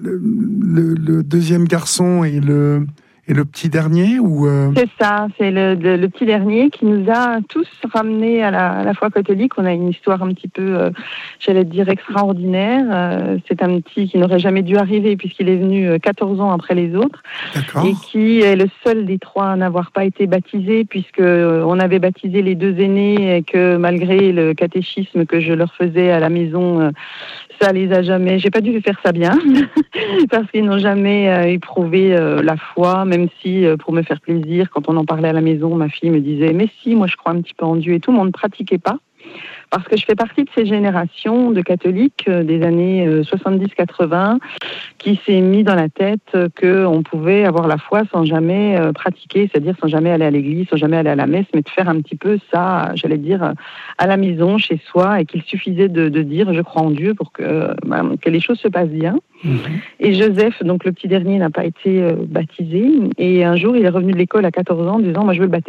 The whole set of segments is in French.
le deuxième garçon et le petit dernier ou C'est ça, c'est le petit dernier qui nous a tous ramenés à la foi catholique. On a une histoire un petit peu, j'allais dire, extraordinaire. C'est un petit qui n'aurait jamais dû arriver puisqu'il est venu 14 ans après les autres. D'accord. Et qui est le seul des trois à n'avoir pas été baptisé puisque on avait baptisé les deux aînés et que malgré le catéchisme que je leur faisais à la maison, ça les a jamais... J'ai pas dû faire ça bien parce qu'ils n'ont jamais éprouvé la foi, même si, pour me faire plaisir, quand on en parlait à la maison, ma fille me disait « Mais si, moi je crois un petit peu en Dieu et tout », mais on ne pratiquait pas. Parce que je fais partie de ces générations de catholiques des années 70-80 qui s'est mis dans la tête qu'on pouvait avoir la foi sans jamais pratiquer, c'est-à-dire sans jamais aller à l'église, sans jamais aller à la messe, mais de faire un petit peu ça, j'allais dire, à la maison, chez soi, et qu'il suffisait de dire « je crois en Dieu » pour que les choses se passent bien. Et Joseph, donc le petit dernier, n'a pas été baptisé. Et un jour, il est revenu de l'école à 14 ans en disant « moi je veux le baptême ».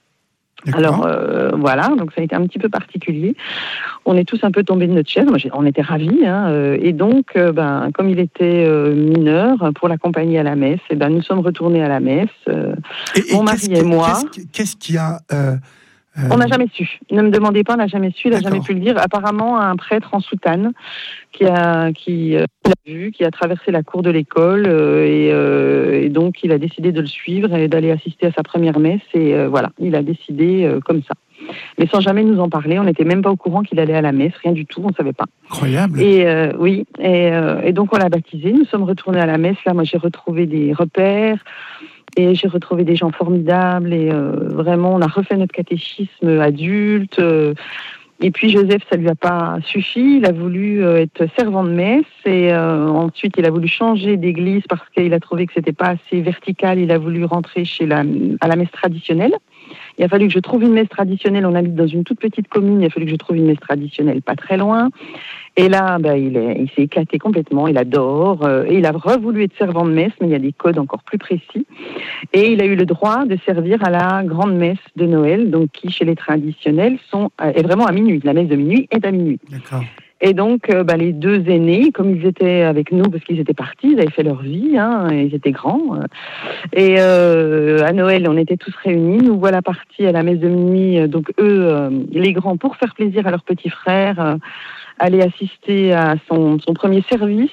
Alors voilà, donc ça a été un petit peu particulier. On est tous un peu tombés de notre chaise. On était ravis, et donc, comme il était mineur, pour l'accompagner à la messe, nous sommes retournés à la messe. Mon mari et moi. Qu'est-ce qu'il y a On n'a jamais su. Ne me demandez pas, on n'a jamais su, il n'a jamais pu le dire. Apparemment, un prêtre en soutane qui l'a vu, qui a traversé la cour de l'école et donc il a décidé de le suivre et d'aller assister à sa première messe et voilà, il a décidé comme ça. Mais sans jamais nous en parler, on n'était même pas au courant qu'il allait à la messe, rien du tout, on ne savait pas. Incroyable. Et oui, et donc on l'a baptisé, nous sommes retournés à la messe, là moi j'ai retrouvé des repères. Et j'ai retrouvé des gens formidables et vraiment, on a refait notre catéchisme adulte. Et puis Joseph, ça lui a pas suffi. Il a voulu être servant de messe et ensuite il a voulu changer d'église parce qu'il a trouvé que c'était pas assez vertical. Il a voulu rentrer à la messe traditionnelle. Il a fallu que je trouve une messe traditionnelle. On habite dans une toute petite commune. Il a fallu que je trouve une messe traditionnelle pas très loin. Et là, il s'est éclaté complètement. Il adore. Et il a voulu être servant de messe, mais il y a des codes encore plus précis. Et il a eu le droit de servir à la grande messe de Noël, donc qui, chez les traditionnels, est vraiment à minuit. La messe de minuit est à minuit. D'accord. Et donc, les deux aînés, comme ils étaient avec nous, parce qu'ils étaient partis, ils avaient fait leur vie, ils étaient grands. Et à Noël, on était tous réunis. Nous voilà partis à la messe de minuit. Donc eux, les grands, pour faire plaisir à leur petit frère, allaient assister à son premier service.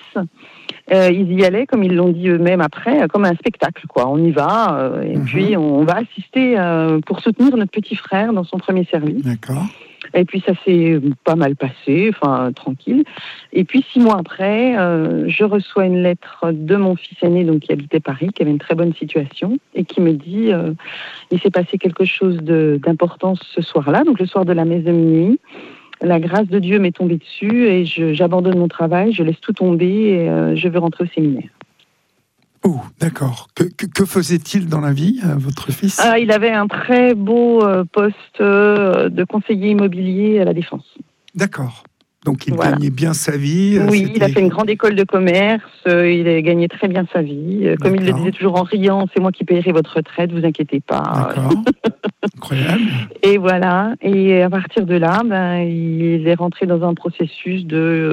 Ils y allaient, comme ils l'ont dit eux-mêmes après, comme un spectacle, quoi. On y va, et puis on va assister pour soutenir notre petit frère dans son premier service. D'accord. Et puis ça s'est pas mal passé, tranquille. Et puis 6 mois après, je reçois une lettre de mon fils aîné, donc qui habitait Paris, qui avait une très bonne situation, et qui me dit il s'est passé quelque chose d'important ce soir-là, donc le soir de la messe de minuit. La grâce de Dieu m'est tombée dessus et j'abandonne mon travail, je laisse tout tomber et je veux rentrer au séminaire. Oh, d'accord. Que faisait-il dans la vie, votre fils ? Il avait un très beau poste de conseiller immobilier à la Défense. D'accord. Donc il gagnait bien sa vie. Oui, il a fait une grande école de commerce, il a gagné très bien sa vie. Comme il le disait toujours en riant, c'est moi qui paierai votre retraite, vous inquiétez pas. D'accord. Incroyable. Et voilà, et à partir de là, il est rentré dans un processus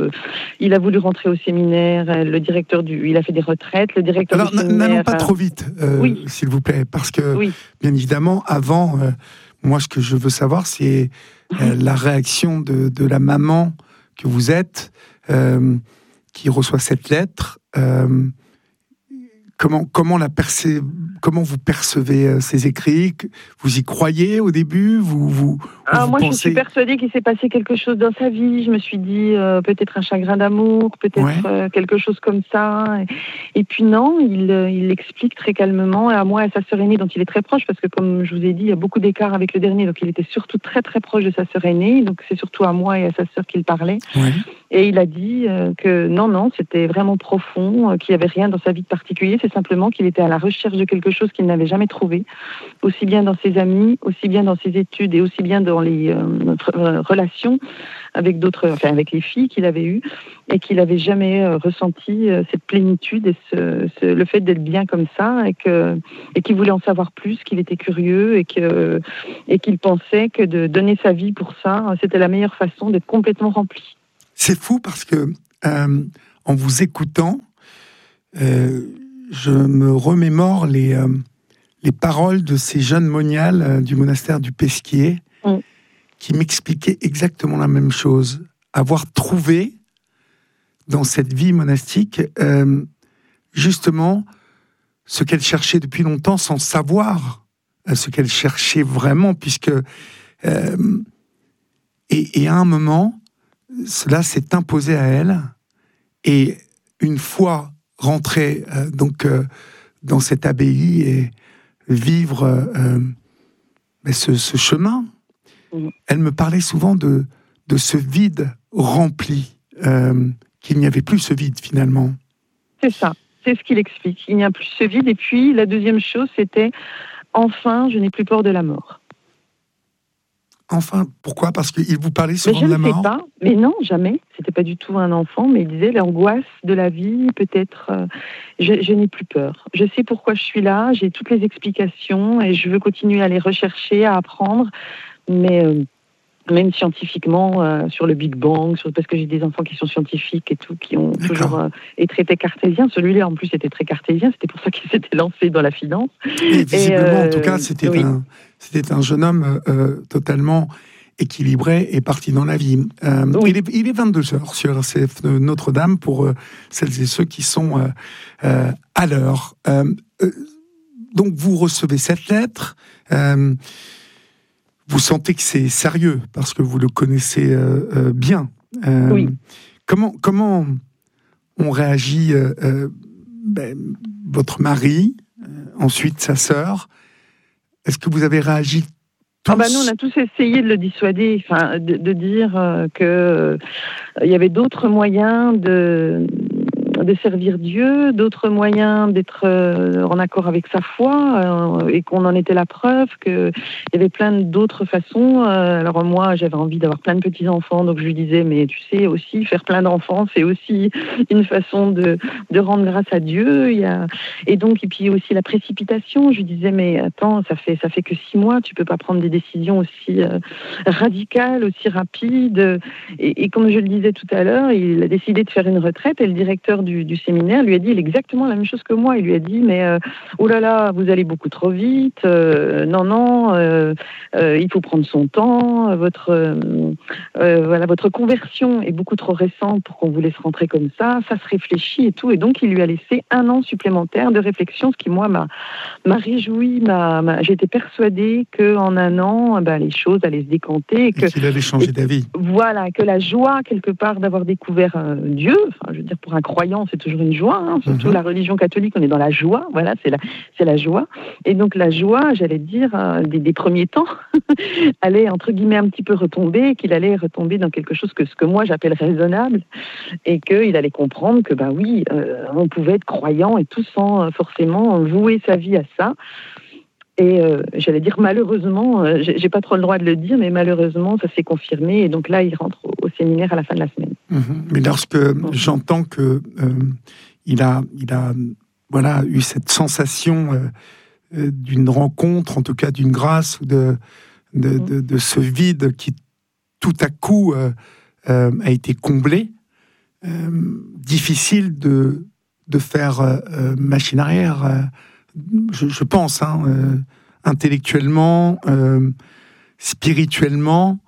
il a voulu rentrer au séminaire, le directeur il a fait des retraites, le directeur du séminaire... n'allons pas trop vite, s'il vous plaît, parce que, bien évidemment, avant, moi, ce que je veux savoir, c'est la réaction de la maman que vous êtes, qui reçoit cette lettre. Comment vous percevez ces écrits ? Vous y croyez au début ? Moi, je suis persuadée qu'il s'est passé quelque chose dans sa vie. Je me suis dit peut-être un chagrin d'amour, peut-être quelque chose comme ça. Et puis non, il l'explique très calmement à moi et à sa sœur aînée, dont il est très proche, parce que comme je vous ai dit, il y a beaucoup d'écart avec le dernier, donc il était surtout très très proche de sa sœur aînée. Donc c'est surtout à moi et à sa sœur qu'il parlait. Ouais. Et il a dit que non, c'était vraiment profond, qu'il n'y avait rien dans sa vie de particulier. C'est simplement qu'il était à la recherche de quelque chose qu'il n'avait jamais trouvé, aussi bien dans ses amis, aussi bien dans ses études et aussi bien dans les relations avec avec les filles qu'il avait eues, et qu'il n'avait jamais ressenti cette plénitude et le fait d'être bien comme ça, et qu'il voulait en savoir plus, qu'il était curieux et qu'il pensait que de donner sa vie pour ça, c'était la meilleure façon d'être complètement rempli. C'est fou parce que en vous écoutant, je me remémore les paroles de ces jeunes moniales du monastère du Pesquier qui m'expliquaient exactement la même chose. Avoir trouvé dans cette vie monastique justement ce qu'elle cherchait depuis longtemps sans savoir ce qu'elle cherchait vraiment, puisque et à un moment cela s'est imposé à elle, et une fois rentrée dans cette abbaye et vivre ce chemin, elle me parlait souvent de ce vide rempli, qu'il n'y avait plus ce vide finalement. C'est ça, c'est ce qu'il explique. Il n'y a plus ce vide. Et puis la deuxième chose, c'était enfin, je n'ai plus peur de la mort. Enfin, pourquoi ? Parce qu'il vous parlait souvent de la mort ? Je ne sais pas, mais non, jamais. C'était pas du tout un enfant, mais il disait l'angoisse de la vie, peut-être. Je n'ai plus peur. Je sais pourquoi je suis là, j'ai toutes les explications et je veux continuer à les rechercher, à apprendre, mais même scientifiquement, sur le Big Bang, parce que j'ai des enfants qui sont scientifiques et tout, qui ont toujours été très cartésiens. Celui-là, en plus, était très cartésien. C'était pour ça qu'il s'était lancé dans la finance. Et visiblement, en tout cas, c'était un jeune homme totalement équilibré et parti dans la vie. Il est 22h sur RCF Notre-Dame pour celles et ceux qui sont à l'heure. Donc, vous recevez cette lettre. Vous sentez que c'est sérieux parce que vous le connaissez bien. Oui. Comment on réagit votre mari, ensuite sa sœur? Est-ce que vous avez réagi tous? Nous, on a tous essayé de le dissuader, de dire que il y avait d'autres moyens de servir Dieu, d'autres moyens d'être en accord avec sa foi, et qu'on en était la preuve, qu'il y avait plein d'autres façons. Alors moi, j'avais envie d'avoir plein de petits-enfants, donc je lui disais, mais tu sais aussi, faire plein d'enfants, c'est aussi une façon de rendre grâce à Dieu. Et puis aussi la précipitation. Je lui disais, mais attends, ça fait que 6 mois, tu peux pas prendre des décisions aussi radicales, aussi rapides. Et comme je le disais tout à l'heure, il a décidé de faire une retraite, et le directeur du séminaire lui a dit exactement la même chose que moi. Il lui a dit, mais oh là là, vous allez beaucoup trop vite, non, il faut prendre son temps, votre conversion est beaucoup trop récente pour qu'on vous laisse rentrer comme ça se réfléchit et tout. Et donc il lui a laissé 1 an supplémentaire de réflexion, ce qui moi m'a réjoui, j'étais persuadée qu'en 1 an, les choses allaient se décanter. Qu'il allait changer d'avis. Voilà, que la joie quelque part d'avoir découvert Dieu, je veux dire, pour un croyant, c'est toujours une joie, surtout la religion catholique, on est dans la joie, voilà, c'est la joie. Et donc la joie, j'allais dire, des premiers temps, allait entre guillemets un petit peu retomber, qu'il allait retomber dans quelque chose ce que moi j'appelle raisonnable, et qu'il allait comprendre que on pouvait être croyant et tout sans forcément vouer sa vie à ça. Et j'allais dire malheureusement, j'ai pas trop le droit de le dire, mais malheureusement ça s'est confirmé, et donc là il rentre au séminaire à la fin de la semaine. Mais lorsque j'entends que il a eu cette sensation d'une rencontre, en tout cas d'une grâce, ou de ce vide qui tout à coup a été comblé, difficile de faire machine arrière. Je pense, intellectuellement, spirituellement,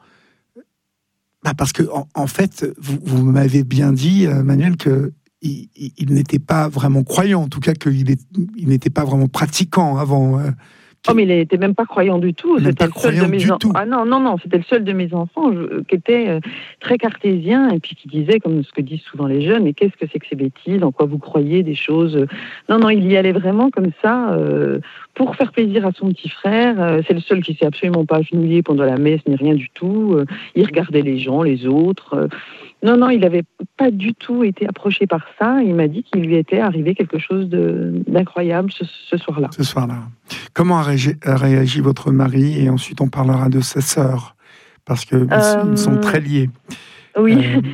parce que en fait, vous m'avez bien dit, Manuel, que il n'était pas vraiment croyant, en tout cas qu'il n'était pas vraiment pratiquant avant. Mais il n'était même pas croyant du tout. C'était le seul de mes enfants. Ah non, c'était le seul de mes enfants qui était très cartésien, et puis qui disait, comme ce que disent souvent les jeunes, mais qu'est-ce que c'est que ces bêtises, en quoi vous croyez des choses. Non, il y allait vraiment comme ça, pour faire plaisir à son petit frère. C'est le seul qui s'est absolument pas agenouillé pendant la messe, ni rien du tout. Il regardait les gens, les autres. Non, il n'avait pas du tout été approché par ça. Il m'a dit qu'il lui était arrivé quelque chose d'incroyable ce soir-là. Ce soir-là. Comment a réagi votre mari? Et ensuite, on parlera de sa sœur, parce qu'ils sont très liés. Oui.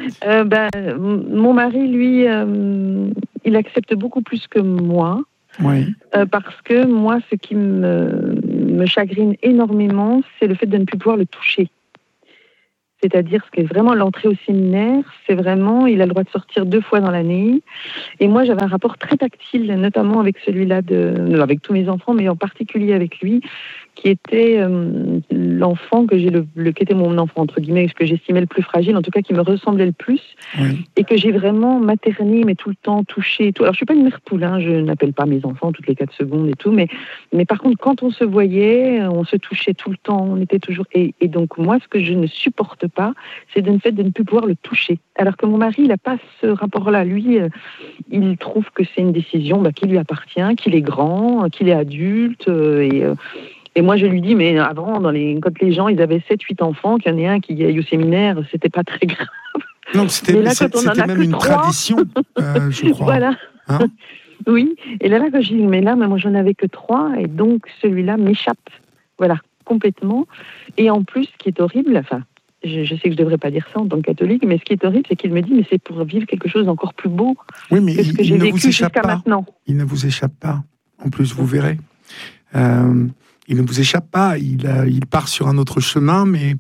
Mon mari, lui, il accepte beaucoup plus que moi. Oui. Parce que moi, ce qui me chagrine énormément, c'est le fait de ne plus pouvoir le toucher. C'est-à-dire ce qui est vraiment l'entrée au séminaire, c'est vraiment, il a le droit de sortir 2 fois dans l'année. Et moi, j'avais un rapport très tactile, notamment avec celui-là, avec tous mes enfants, mais en particulier avec lui, qui était l'enfant que qui était mon enfant, entre guillemets, que j'estimais le plus fragile, en tout cas qui me ressemblait le plus, et que j'ai vraiment materné, mais tout le temps touché. Tout. Alors, je suis pas une mère poule, hein, je n'appelle pas mes enfants toutes les 4 secondes et tout, mais par contre, quand on se voyait, on se touchait tout le temps, on était toujours... Et donc, moi, ce que je ne supporte pas, c'est le fait de ne plus pouvoir le toucher. Alors que mon mari, il n'a pas ce rapport-là. Lui, il trouve que c'est une décision qui lui appartient, qu'il est grand, qu'il est adulte, et moi, je lui dis, mais avant, quand les gens, ils avaient 7-8 enfants, qu'il y en ait un qui aille au séminaire, c'était pas très grave. Non, c'était même une tradition, je crois. Voilà. Hein? Oui. Et là, quand je dis, mais là, moi, j'en avais que 3, et donc, celui-là m'échappe. Voilà, complètement. Et en plus, ce qui est horrible, je sais que je devrais pas dire ça en tant que catholique, mais ce qui est horrible, c'est qu'il me dit, mais c'est pour vivre quelque chose d'encore plus beau que ce que j'ai vécu jusqu'à maintenant. Il ne vous échappe pas. En plus, vous verrez. Il ne vous échappe pas, il part sur un autre chemin, mais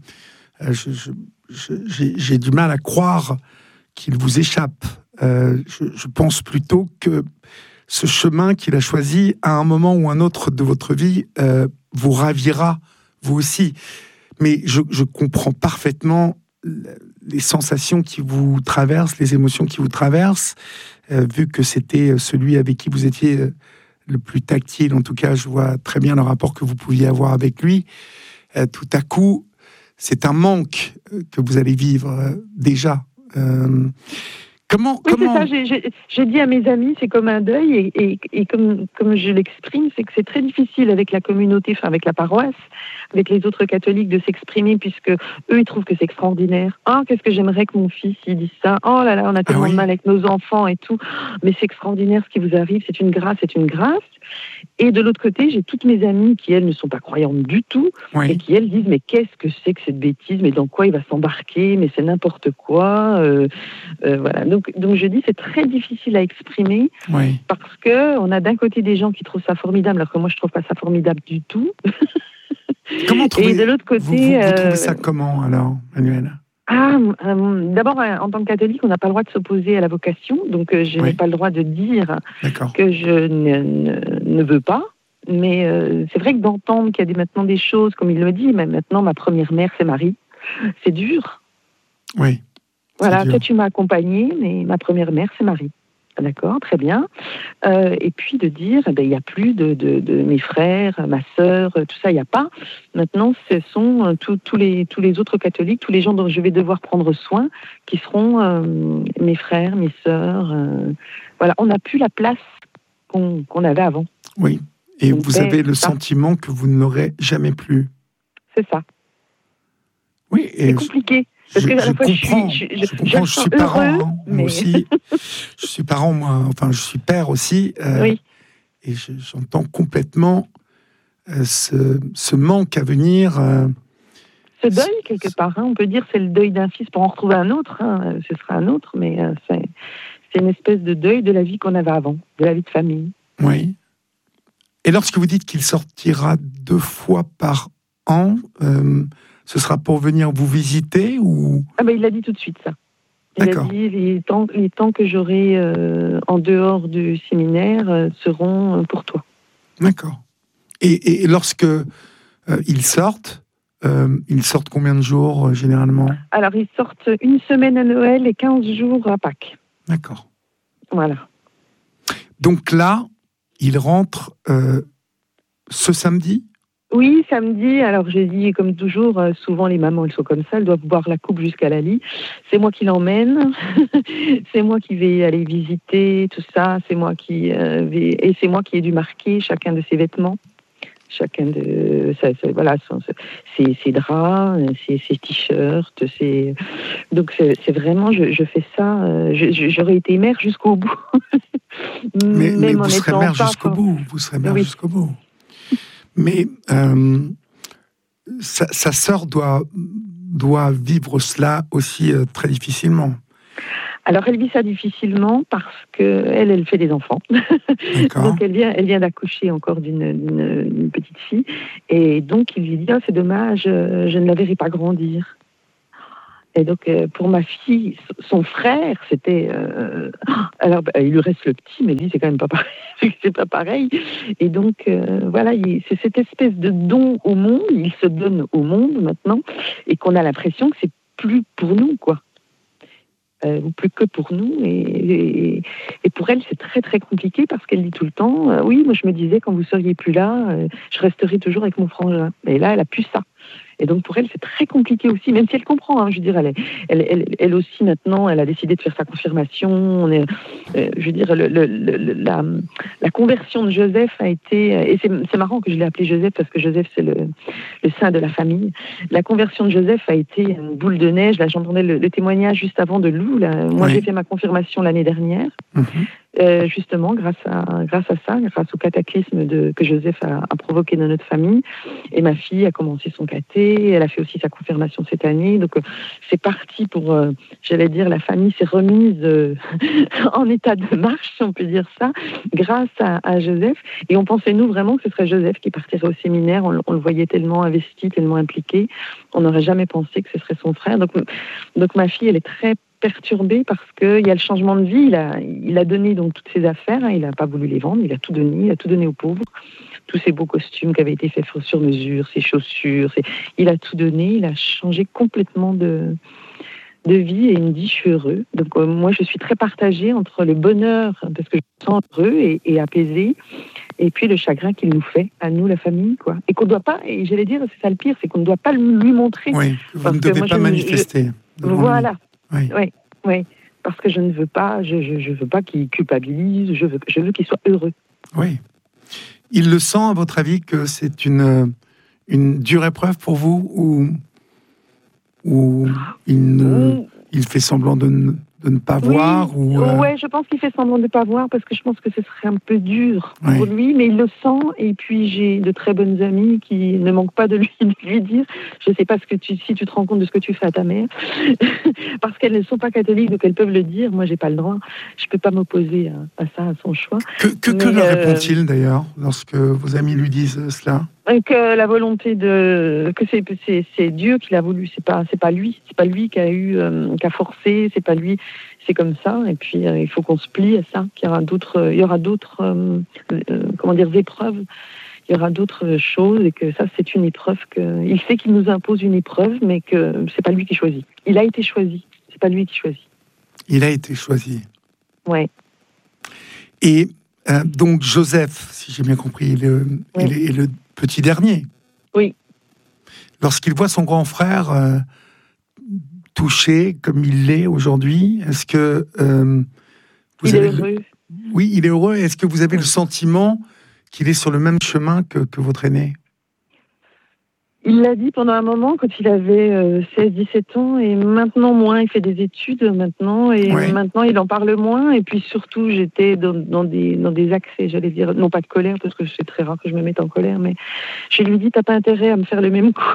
j'ai du mal à croire qu'il vous échappe. Je pense plutôt que ce chemin qu'il a choisi, à un moment ou un autre de votre vie, vous ravira, vous aussi. Mais je comprends parfaitement les sensations qui vous traversent, les émotions qui vous traversent, vu que c'était celui avec qui vous étiez... le plus tactile, en tout cas, je vois très bien le rapport que vous pouviez avoir avec lui. Tout à coup, c'est un manque que vous allez vivre déjà. Comment c'est ça, j'ai dit à mes amis, c'est comme un deuil, et comme je l'exprime, c'est que c'est très difficile avec la communauté, avec la paroisse, avec les autres catholiques, de s'exprimer, puisque eux, ils trouvent que c'est extraordinaire. Ah, qu'est-ce que j'aimerais que mon fils, il dise ça. Oh là là, on a tellement de mal avec nos enfants et tout. Mais c'est extraordinaire ce qui vous arrive, c'est une grâce, c'est une grâce. Et de l'autre côté, j'ai toutes mes amies qui, elles, ne sont pas croyantes du tout, et qui, elles, disent, mais qu'est-ce que c'est que cette bêtise, mais dans quoi il va s'embarquer, mais c'est n'importe quoi. Voilà. Donc je dis, c'est très difficile à exprimer, parce qu'on a d'un côté des gens qui trouvent ça formidable, alors que moi, je trouve pas ça formidable du tout. Et de l'autre côté... Vous trouvez ça comment, alors, Manuel ? D'abord, en tant que catholique, on n'a pas le droit de s'opposer à la vocation, donc je n'ai pas le droit de dire que je ne veux pas, mais c'est vrai que d'entendre qu'il y a maintenant des choses, comme il le dit, mais maintenant ma première mère, c'est Marie, c'est dur. Oui. Voilà, toi tu m'as accompagnée, mais ma première mère, c'est Marie. D'accord, très bien. Et puis de dire, il n'y a plus de mes frères, ma sœur, tout ça, il n'y a pas. Maintenant, ce sont tous les autres catholiques, tous les gens dont je vais devoir prendre soin, qui seront mes frères, mes sœurs. Voilà, on n'a plus la place qu'on avait avant. Oui, et mon vous avez le sentiment que vous ne l'aurez jamais plus. C'est ça. Oui, et c'est compliqué. Parce que à la fois, je comprends, je suis parent, hein, moi aussi. Je suis parent, moi, enfin, je suis père aussi. Et j'entends complètement ce manque à venir. Ce deuil, quelque part, on peut dire, c'est le deuil d'un fils pour en retrouver un autre. Ce sera un autre, mais c'est une espèce de deuil de la vie qu'on avait avant, de la vie de famille. Oui. Et lorsque vous dites qu'il sortira 2 fois par an, ce sera pour venir vous visiter ou... il l'a dit tout de suite, ça. Il a dit les temps que j'aurai en dehors du séminaire seront pour toi. D'accord. Et lorsque ils sortent combien de jours généralement ? Alors, ils sortent 1 semaine à Noël et 15 jours à Pâques. D'accord. Voilà. Donc là, ils rentrent ce samedi ? Oui, samedi. Alors, j'ai dit, comme toujours, souvent les mamans, elles sont comme ça, elles doivent boire la coupe jusqu'à la lit. C'est moi qui l'emmène, c'est moi qui vais aller visiter tout ça, c'est moi qui et c'est moi qui ai dû marquer chacun de ses vêtements, chacun de ses draps, ses t-shirts, donc c'est vraiment, je fais ça. J'aurais été mère jusqu'au bout. mais vous serez mère jusqu'au bout. Vous serez mère jusqu'au bout. Mais sa sœur doit vivre cela aussi très difficilement. Alors, elle vit ça difficilement parce qu'elle fait des enfants. Donc, elle vient d'accoucher encore d'une petite fille. Et donc, il lui dit, c'est dommage, je ne la verrai pas grandir. Et donc, pour ma fille, son frère, c'était... alors, il lui reste le petit, mais lui, c'est quand même pas pareil. C'est pas pareil. Et donc, voilà, c'est cette espèce de don au monde. Il se donne au monde maintenant. Et qu'on a l'impression que c'est plus pour nous, quoi. Ou plus que pour nous. Et pour elle, c'est très, très compliqué parce qu'elle dit tout le temps, oui, moi, je me disais, quand vous seriez plus là, je resterai toujours avec mon frangin. Mais là, elle a plus ça. Et donc pour elle, c'est très compliqué aussi, même si elle comprend. Hein, je veux dire, elle aussi maintenant, elle a décidé de faire sa confirmation. Je veux dire, la conversion de Joseph a été, et c'est marrant que je l'ai appelé Joseph parce que Joseph c'est le saint de la famille. La conversion de Joseph a été une boule de neige. Là, j'entendais le témoignage juste avant de Lou. Là. Moi, j'ai fait ma confirmation l'année dernière. Justement, grâce à ça, grâce au cataclysme que Joseph a provoqué dans notre famille. Et ma fille a commencé son caté, elle a fait aussi sa confirmation cette année. Donc, c'est parti pour, j'allais dire, la famille s'est remise en état de marche, si on peut dire ça, grâce à Joseph. Et on pensait, nous, vraiment que ce serait Joseph qui partirait au séminaire. On le voyait tellement investi, tellement impliqué. On n'aurait jamais pensé que ce serait son frère. Donc ma fille, elle est très perturbé parce qu'il y a le changement de vie. Il a donné donc toutes ses affaires, hein, il n'a pas voulu les vendre, il a tout donné aux pauvres, tous ses beaux costumes qui avaient été faits sur mesure, ses chaussures, il a tout donné, il a changé complètement de vie et il me dit je suis heureux. Donc moi je suis très partagée entre le bonheur, parce que je me sens heureux et apaisé, et puis le chagrin qu'il nous fait, à nous la famille, quoi. Et qu'on ne doit pas, et j'allais dire, c'est ça le pire, c'est qu'on ne doit pas lui montrer. Oui, vous ne devez pas manifester. Voilà. Oui, parce que je ne veux pas, je veux pas qu'il culpabilise, je veux qu'il soit heureux. Oui. Il le sent, à votre avis, que c'est une dure épreuve pour vous, ou il fait semblant de ne pas voir ou Ouais, je pense qu'il fait semblant de ne pas voir parce que je pense que ce serait un peu dur pour lui, mais il le sent. Et puis j'ai de très bonnes amies qui ne manquent pas de lui dire. Je ne sais pas si tu te rends compte de ce que tu fais à ta mère, parce qu'elles ne sont pas catholiques, donc elles peuvent le dire. Moi, j'ai pas le droit. Je peux pas m'opposer à ça, à son choix. Que leur répond-il d'ailleurs lorsque vos amis lui disent cela? Que la volonté que c'est Dieu qui l'a voulu, c'est pas lui qui a forcé, c'est pas lui, c'est comme ça. Et puis il faut qu'on se plie à ça. Il y aura d'autres épreuves, il y aura d'autres choses, et que ça c'est une épreuve il sait qu'il nous impose une épreuve, mais que c'est pas lui qui choisit. Il a été choisi, c'est pas lui qui choisit. Il a été choisi. Ouais. Et donc Joseph, si j'ai bien compris, est le petit dernier. Oui. Lorsqu'il voit son grand frère touché comme il l'est aujourd'hui, est-ce que il est heureux? Oui, il est heureux. Est-ce que vous avez le sentiment qu'il est sur le même chemin que votre aîné? Il l'a dit pendant un moment, quand il avait 16-17 ans, et maintenant moins, il fait des études maintenant, et maintenant il en parle moins, et puis surtout j'étais dans des accès, j'allais dire, non pas de colère, parce que c'est très rare que je me mette en colère, mais je lui dis, t'as pas intérêt à me faire le même coup.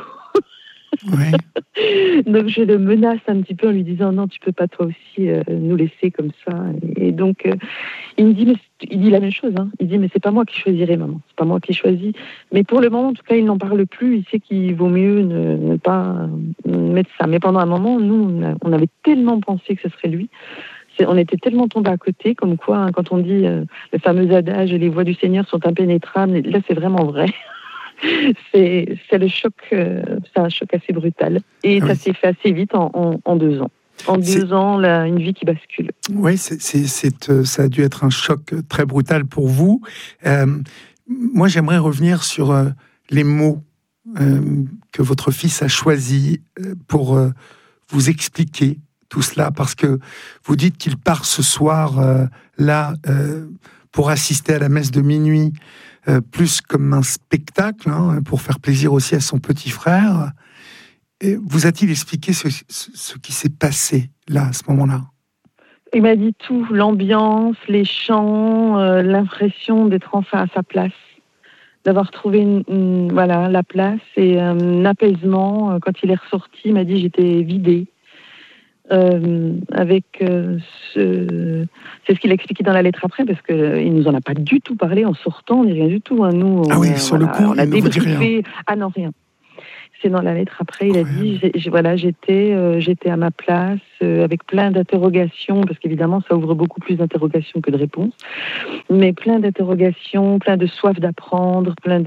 Donc je le menace un petit peu en lui disant, non, tu peux pas toi aussi nous laisser comme ça. Et donc il me dit, il dit la même chose, hein. Il dit, mais c'est pas moi qui choisirai, maman, c'est pas moi qui choisis. Mais pour le moment, en tout cas, il n'en parle plus. Il sait qu'il vaut mieux ne pas mettre ça. Mais pendant un moment, nous, on avait tellement pensé que ce serait lui. On était tellement tombés à côté, comme quoi, hein, quand on dit le fameux adage, les voies du Seigneur sont impénétrables, là, c'est vraiment vrai. C'est le choc, c'est un choc assez brutal. Et ça s'est fait assez vite en 2 ans. En 2 ans, là, une vie qui bascule. Oui, ça a dû être un choc très brutal pour vous. Moi, j'aimerais revenir sur les mots que votre fils a choisis pour vous expliquer tout cela, parce que vous dites qu'il part ce soir là pour assister à la messe de minuit, plus comme un spectacle, hein, pour faire plaisir aussi à son petit frère. Et vous a-t-il expliqué ce qui s'est passé là, à ce moment-là? Il m'a dit tout, l'ambiance, les chants, l'impression d'être enfin à sa place, d'avoir trouvé la place et un apaisement. Quand il est ressorti, il m'a dit j'étais vidée. C'est ce qu'il a expliqué dans la lettre après, parce qu'il nous en a pas du tout parlé en sortant, ni rien du tout. Hein. Nous, sur le coup, on a débriefé. Ah non, rien. C'est dans la lettre après, il a dit, voilà, j'étais à ma place, avec plein d'interrogations, parce qu'évidemment, ça ouvre beaucoup plus d'interrogations que de réponses, mais plein d'interrogations, plein de soif d'apprendre, plein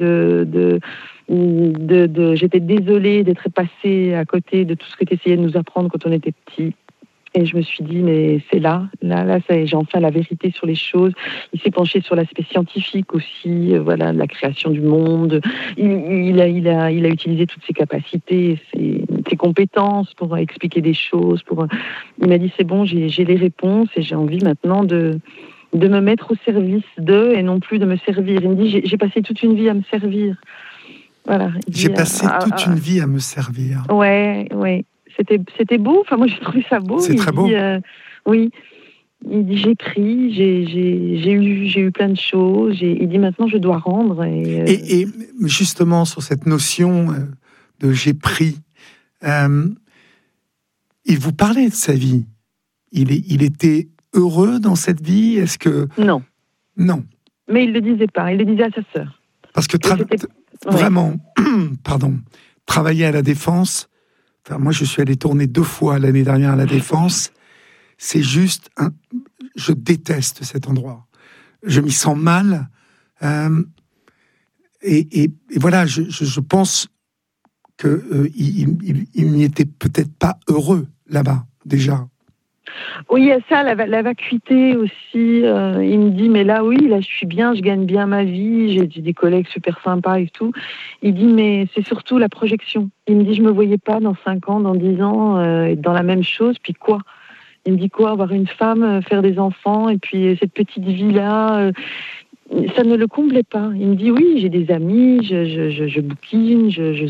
j'étais désolée d'être passée à côté de tout ce que tu essayais de nous apprendre quand on était petits. Et je me suis dit, mais c'est là, ça y est, j'ai enfin la vérité sur les choses. Il s'est penché sur l'aspect scientifique aussi, voilà, la création du monde. Il a utilisé toutes ses capacités, ses compétences pour expliquer des choses. Il m'a dit, c'est bon, j'ai les réponses et j'ai envie maintenant de me mettre au service d'eux et non plus de me servir. Il me dit, j'ai passé toute une vie à me servir. Voilà. J'ai passé toute une vie à me servir. Ouais. C'était beau. Enfin, moi, j'ai trouvé ça beau. C'est très beau. Oui. Il dit, j'ai pris, j'ai eu plein de choses. Il dit, maintenant, je dois rendre. Et justement, sur cette notion de j'ai pris, il vous parlait de sa vie. Il était heureux dans cette vie? Est-ce que... Non. Mais il ne le disait pas. Il le disait à sa sœur. Parce que vraiment, pardon, travailler à la Défense... Enfin, moi, je suis allé tourner 2 fois l'année dernière à la Défense. C'est juste... Je déteste cet endroit. Je m'y sens mal. Et voilà, je pense qu'il n'y était peut-être pas heureux là-bas, déjà. Oui, il y a ça, la vacuité aussi. Il me dit, mais là, oui, là, je suis bien, je gagne bien ma vie, j'ai des collègues super sympas et tout. Il dit, mais c'est surtout la projection. Il me dit, je me voyais pas dans 5 ans, dans 10 ans, être dans la même chose, puis quoi? Il me dit quoi? Avoir une femme, faire des enfants, et puis cette petite vie-là... ça ne le comblait pas. Il me dit, oui, j'ai des amis, je bouquine,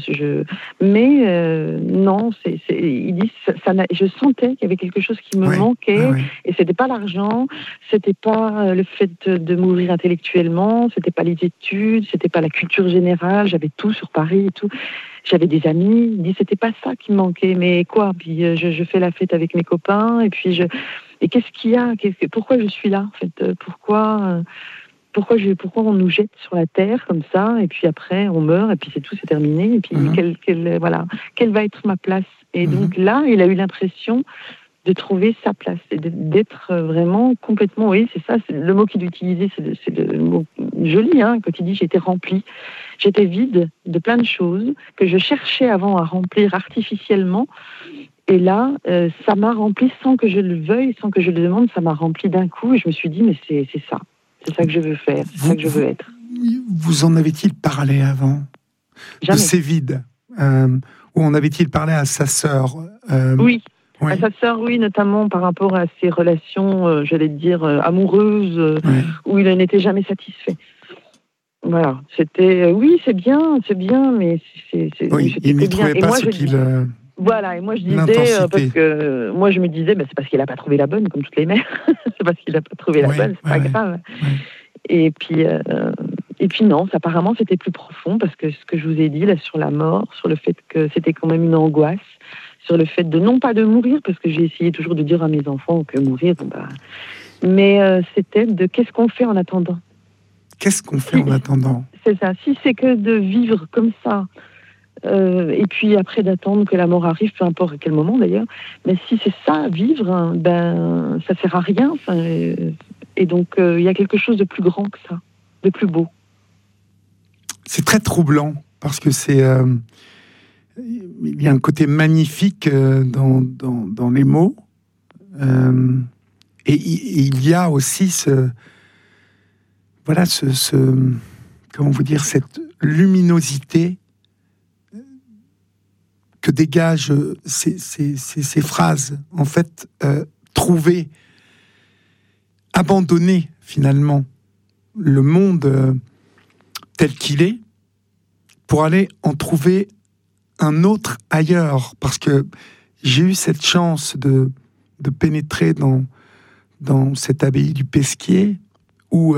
mais non, il dit, je sentais qu'il y avait quelque chose qui me manquait, et c'était pas l'argent, c'était pas le fait de m'ouvrir intellectuellement, c'était pas les études, c'était pas la culture générale, j'avais tout sur Paris et tout. J'avais des amis, il dit, c'était pas ça qui me manquait, mais quoi? Puis je fais la fête avec mes copains, et puis et qu'est-ce qu'il y a? Pourquoi je suis là, en fait? Pourquoi on nous jette sur la terre comme ça, et puis après on meurt, et puis c'est tout, c'est terminé, et puis quelle va être ma place? Et donc là, il a eu l'impression de trouver sa place, et d'être vraiment complètement, oui, c'est ça, c'est le mot qu'il utilisait, c'est le mot joli, hein, quand il dit j'étais rempli, j'étais vide de plein de choses que je cherchais avant à remplir artificiellement, et là, ça m'a rempli sans que je le veuille, sans que je le demande, ça m'a rempli d'un coup, et je me suis dit, mais c'est ça. C'est ça que je veux faire, c'est ça que je veux être. Vous en avait-il parlé avant? Jamais. De ces vides ou en avait-il parlé à sa sœur? Oui, à sa sœur, oui, notamment par rapport à ses relations, j'allais dire, amoureuses, où il n'était jamais satisfait. Voilà, c'était, oui, c'est bien, mais oui, il n'y trouvait pas ce qu'il... Voilà, et moi je disais, parce que moi je me disais, c'est parce qu'il n'a pas trouvé la bonne, comme toutes les mères. C'est parce qu'il n'a pas trouvé la bonne, c'est pas grave. Et puis non, apparemment c'était plus profond, parce que ce que je vous ai dit là sur la mort, sur le fait que c'était quand même une angoisse, sur le fait de non pas de mourir, parce que j'ai essayé toujours de dire à mes enfants que mourir, mais c'était de qu'est-ce qu'on fait en attendant. Qu'est-ce qu'on fait en attendant? C'est ça. Si c'est que de vivre comme ça. Et puis après d'attendre que la mort arrive, peu importe à quel moment d'ailleurs, mais si c'est ça, vivre, ça sert à rien. Et donc il y a quelque chose de plus grand que ça, de plus beau. C'est très troublant, parce que il y a un côté magnifique dans les mots, et il y a aussi comment vous dire, cette luminosité que dégagent ces phrases, en fait, trouver, abandonner finalement le monde tel qu'il est, pour aller en trouver un autre ailleurs. Parce que j'ai eu cette chance de pénétrer dans cette abbaye du Pesquier, où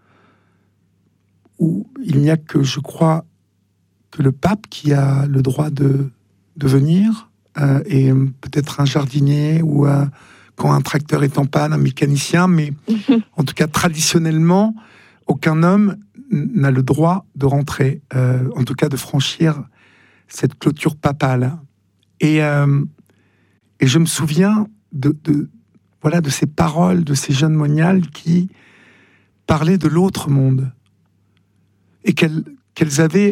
il n'y a que, je crois, que le pape qui a le droit de venir, et peut-être un jardinier, ou quand un tracteur est en panne, un mécanicien, mais en tout cas traditionnellement, aucun homme n'a le droit de rentrer, en tout cas de franchir cette clôture papale. Et je me souviens de ces paroles de ces jeunes moniales qui parlaient de l'autre monde et qu'elles avaient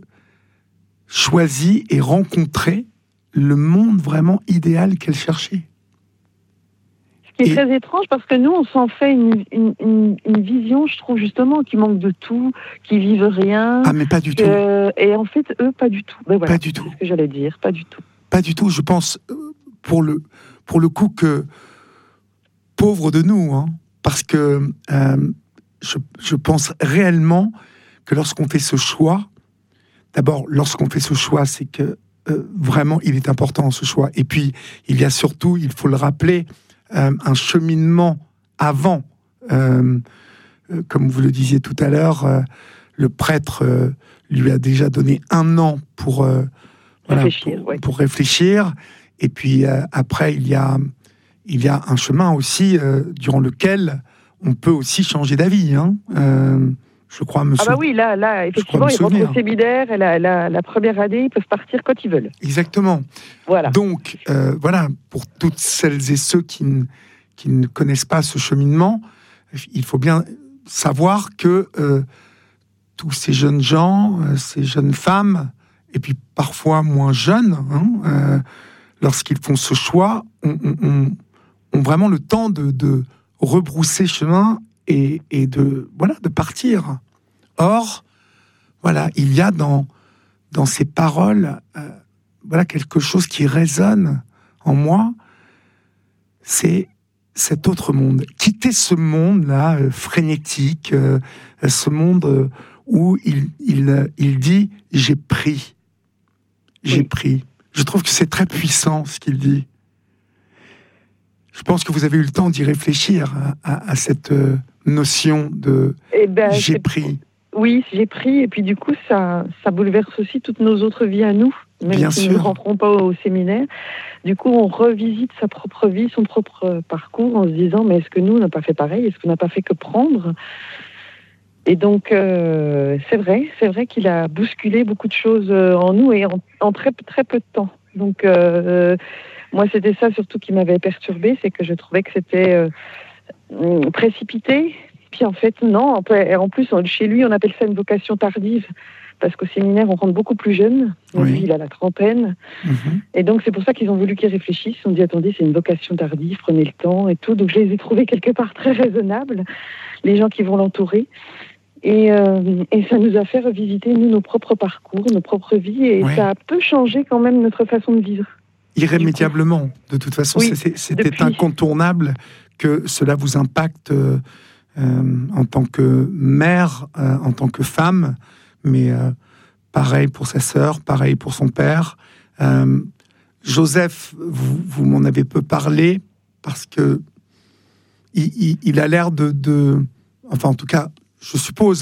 choisi et rencontré le monde vraiment idéal qu'elles cherchaient. Ce qui est très étrange, parce que nous, on s'en fait une vision, je trouve, justement, qui manque de tout, qui vivent rien. Ah, mais pas du tout. Et en fait, eux, pas du tout. Ben voilà, pas du tout. C'est ce que j'allais dire, pas du tout. Pas du tout. Je pense, pour le coup, que pauvre de nous, hein, parce que je pense réellement que lorsqu'on fait ce choix, d'abord, lorsqu'on fait ce choix, c'est que vraiment, il est important, ce choix. Et puis, il y a surtout, il faut le rappeler, un cheminement avant. Comme vous le disiez tout à l'heure, le prêtre lui a déjà donné 1 an pour réfléchir. Et puis après, il y a un chemin aussi durant lequel on peut aussi changer d'avis. Hein. Je crois me souvenir. Ah bah oui, là effectivement, ils rentrent au séminaire, et la première année, ils peuvent partir quand ils veulent. Exactement. Voilà. Donc, pour toutes celles et ceux qui ne connaissent pas ce cheminement, il faut bien savoir que tous ces jeunes gens, ces jeunes femmes, et puis parfois moins jeunes, lorsqu'ils font ce choix, ont vraiment le temps de rebrousser chemin et de partir. Or, il y a dans ces paroles quelque chose qui résonne en moi, c'est cet autre monde. Quitter ce monde-là, frénétique, ce monde où il dit « j'ai pris ». J'ai pris. Je trouve que c'est très puissant ce qu'il dit. Je pense que vous avez eu le temps d'y réfléchir à cette notion de j'ai pris. Oui, j'ai pris, et puis du coup, ça bouleverse aussi toutes nos autres vies à nous, même Bien si sûr. nous ne rentrons pas au séminaire. Du coup, on revisite sa propre vie, son propre parcours, en se disant, mais est-ce que nous, on n'a pas fait pareil ? Est-ce qu'on n'a pas fait que prendre ? Et donc, c'est vrai qu'il a bousculé beaucoup de choses en nous, et en très, très peu de temps. Donc, moi, c'était ça surtout qui m'avait perturbée, c'est que je trouvais que c'était précipité. Puis en fait, non. En plus, chez lui, on appelle ça une vocation tardive, parce qu'au séminaire, on rentre beaucoup plus jeune. Oui. Lui, il a la trentaine. Et donc, c'est pour ça qu'ils ont voulu qu'il réfléchisse. On dit, attendez, c'est une vocation tardive, prenez le temps et tout. Donc, je les ai trouvés quelque part très raisonnables, les gens qui vont l'entourer. Et ça nous a fait revisiter, nous, nos propres parcours, nos propres vies. Et ça a peu changé quand même notre façon de vivre. Irrémédiablement. De toute façon, c'était incontournable que cela vous impacte en tant que mère, en tant que femme, mais pareil pour sa sœur, pareil pour son père. Joseph, vous m'en avez peu parlé, parce que il a l'air enfin en tout cas, je suppose,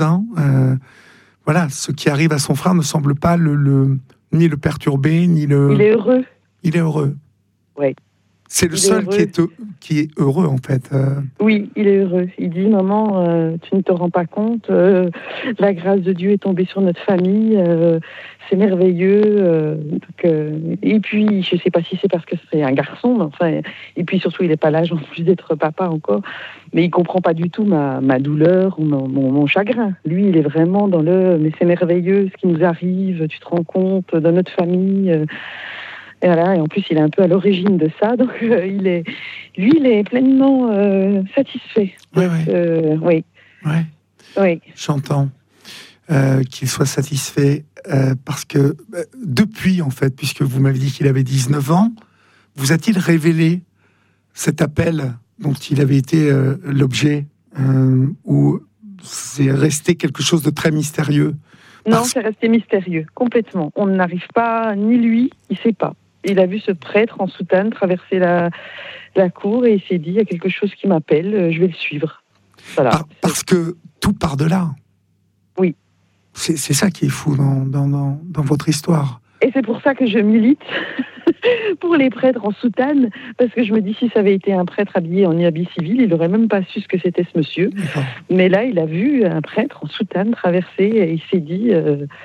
ce qui arrive à son frère ne semble pas ni le perturber, ni le... Il est heureux. Il est heureux. Oui. C'est le seul qui est heureux, en fait. Oui, il est heureux. Il dit, maman, tu ne te rends pas compte, la grâce de Dieu est tombée sur notre famille, c'est merveilleux. Et puis, je ne sais pas si c'est parce que c'est un garçon, mais enfin, et puis surtout, il n'est pas l'âge en plus d'être papa encore, mais il ne comprend pas du tout ma douleur ou mon chagrin. Lui, il est vraiment dans mais c'est merveilleux ce qui nous arrive, tu te rends compte, dans notre famille... Et voilà, et en plus, il est un peu à l'origine de ça, donc il est pleinement satisfait. Oui. Oui. J'entends qu'il soit satisfait parce que depuis, en fait, puisque vous m'avez dit qu'il avait 19 ans, vous a-t-il révélé cet appel dont il avait été l'objet, ou c'est resté quelque chose de très mystérieux? Non, c'est resté mystérieux, complètement. On n'arrive pas, ni lui, il ne sait pas. Il a vu ce prêtre en soutane traverser la cour et il s'est dit, il y a quelque chose qui m'appelle, je vais le suivre. Voilà. Parce que tout part de là. Oui. C'est ça qui est fou dans votre histoire. Et c'est pour ça que je milite pour les prêtres en soutane, parce que je me dis, si ça avait été un prêtre habillé en habit civil, il n'aurait même pas su ce que c'était ce monsieur. Mais là, il a vu un prêtre en soutane traverser et il s'est dit...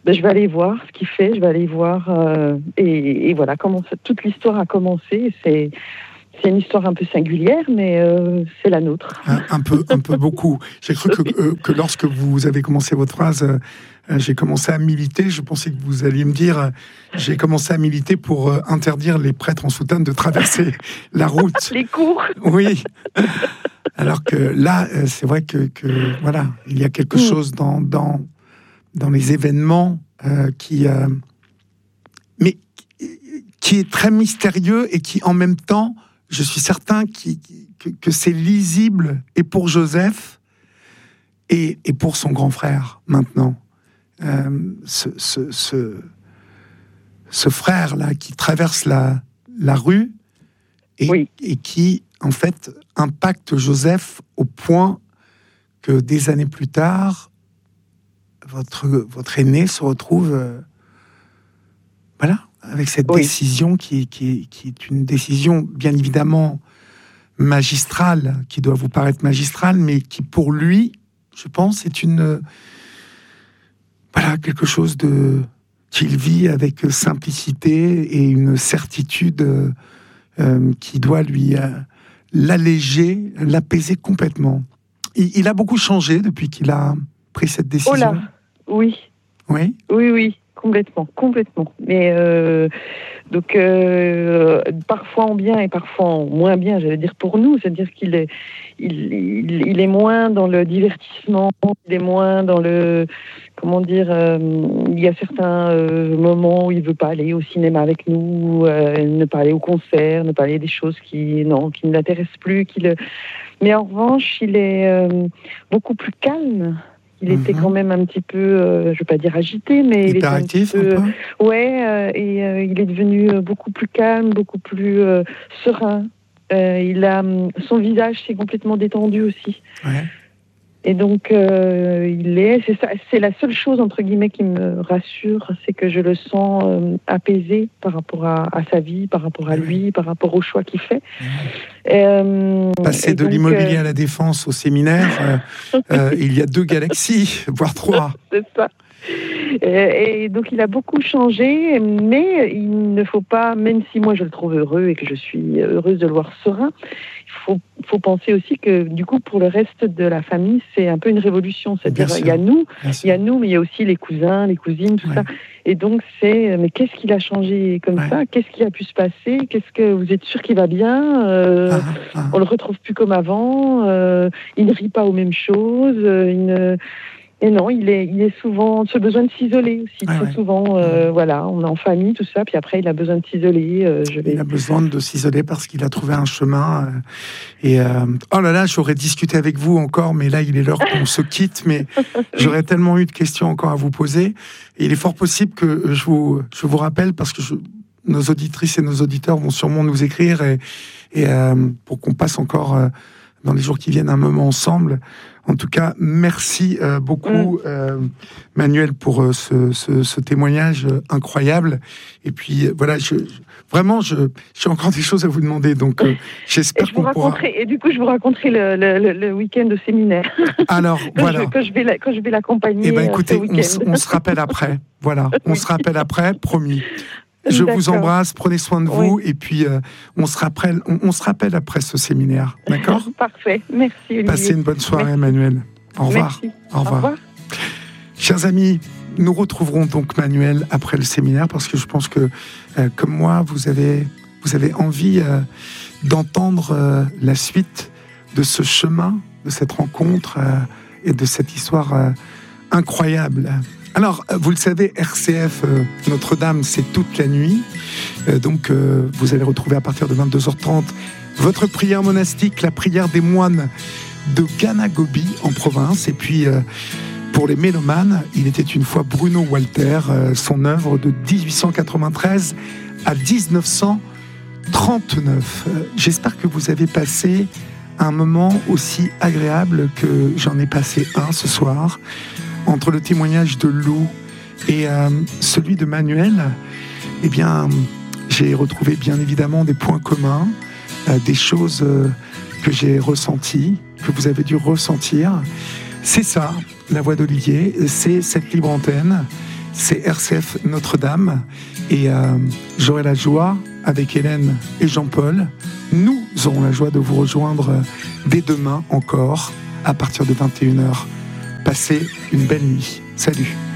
je vais aller voir ce qu'il fait, je vais aller voir et voilà comment toute l'histoire a commencé. C'est une histoire un peu singulière, mais c'est la nôtre. Un peu beaucoup. J'ai cru que lorsque vous avez commencé votre phrase, j'ai commencé à militer. Je pensais que vous alliez me dire, j'ai commencé à militer pour interdire les prêtres en soutane de traverser la route. Les cours. Oui. Alors que là, c'est vrai que voilà, il y a quelque chose dans les événements mais qui est très mystérieux et qui, en même temps, je suis certain que c'est lisible et pour Joseph et pour son grand frère maintenant. Ce frère-là qui traverse la rue et qui, en fait, impacte Joseph au point que des années plus tard, votre aîné se retrouve avec cette décision qui est une décision bien évidemment magistrale, qui doit vous paraître magistrale, mais qui pour lui, je pense, est quelque chose qu'il vit avec simplicité et une certitude qui doit lui l'alléger, l'apaiser complètement. Il a beaucoup changé depuis qu'il a pris cette décision. Oh là, oui. Oui. Oui, complètement. Mais donc parfois en bien et parfois en moins bien, j'allais dire pour nous, c'est-à-dire qu'il est, il est moins dans le divertissement, il est moins dans le, il y a certains moments où il veut pas aller au cinéma avec nous, ne pas aller au concert, ne pas aller des choses qui ne l'intéressent plus, mais en revanche, il est beaucoup plus calme. Il était quand même un petit peu, je veux pas dire agité, mais il était un petit peu, et il est devenu beaucoup plus calme, beaucoup plus serein. Son visage s'est complètement détendu aussi. Ouais. Et donc, c'est la seule chose, entre guillemets, qui me rassure, c'est que je le sens apaisé par rapport à sa vie, par rapport à lui, par rapport au choix qu'il fait. Passer de l'immobilier à la défense au séminaire, il y a 2 galaxies, voire 3. C'est ça. Et donc il a beaucoup changé, mais il ne faut pas, même si moi je le trouve heureux et que je suis heureuse de le voir serein, il faut penser aussi que du coup pour le reste de la famille c'est un peu une révolution, c'est-à-dire il y a nous, mais il y a aussi les cousins, les cousines, tout ça. Et donc mais qu'est-ce qu'il a changé comme ça? Qu'est-ce qui a pu se passer? Qu'est-ce que vous êtes sûr qu'il va bien? On le retrouve plus comme avant. Il ne rit pas aux mêmes choses. Et non, il est souvent ce besoin de s'isoler aussi. Très souvent, on est en famille, tout ça, puis après il a besoin de s'isoler. Il a besoin de s'isoler parce qu'il a trouvé un chemin. Oh là là, j'aurais discuté avec vous encore, mais là il est l'heure qu'on se quitte. Mais j'aurais tellement eu de questions encore à vous poser. Et il est fort possible que je vous rappelle, parce que nos auditrices et nos auditeurs vont sûrement nous écrire et pour qu'on passe encore dans les jours qui viennent un moment ensemble. En tout cas, merci beaucoup, Manuel, pour ce témoignage incroyable. Et puis, voilà, j'ai encore des choses à vous demander, donc j'espère qu'on pourra... Et du coup, je vous raconterai le week-end au séminaire. Alors, voilà. Quand je vais l'accompagner. Eh bien, écoutez, on se rappelle après. Voilà, on se rappelle après, promis. Je vous embrasse, prenez soin de vous, et puis on se rappelle après ce séminaire, d'accord? Parfait, merci Olivier. Passez une bonne soirée, Emmanuel. Au revoir. Merci. Au revoir. Chers amis, nous retrouverons donc Manuel après le séminaire, parce que je pense que, comme moi, vous avez envie d'entendre la suite de ce chemin, de cette rencontre et de cette histoire incroyable. Alors, vous le savez, RCF Notre-Dame, c'est toute la nuit. Donc, vous allez retrouver à partir de 22h30 votre prière monastique, la prière des moines de Ganagobi en province. Et puis, pour les mélomanes, il était une fois Bruno Walter, son œuvre de 1893 à 1939. J'espère que vous avez passé un moment aussi agréable que j'en ai passé un ce soir. Entre le témoignage de Lou et celui de Manuel, eh bien, j'ai retrouvé bien évidemment des points communs, des choses que j'ai ressenties, que vous avez dû ressentir. C'est ça, la voix d'Olivier, c'est cette libre antenne, c'est RCF Notre-Dame. Et j'aurai la joie, avec Hélène et Jean-Paul, nous aurons la joie de vous rejoindre dès demain encore, à partir de 21h. Passez une belle nuit. Salut.